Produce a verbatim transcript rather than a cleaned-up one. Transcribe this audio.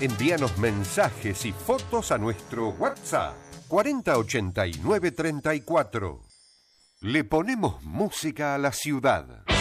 Envíanos mensajes y fotos a nuestro WhatsApp cuarenta ochenta y nueve treinta y cuatro. Le ponemos música a la ciudad.